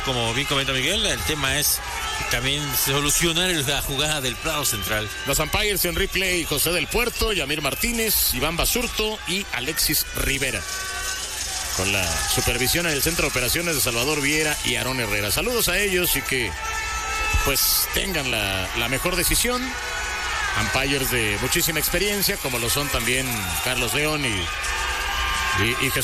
como bien comenta Miguel, el tema es también solucionar la jugada del plano central. Los umpires en replay: José del Puerto, Yamir Martínez, Iván Basurto y Alexis Rivera. Con la supervisión en el Centro de Operaciones de Salvador Viera y Aarón Herrera. Saludos a ellos y que pues tengan la mejor decisión. Umpires de muchísima experiencia, como lo son también Carlos León y Jesús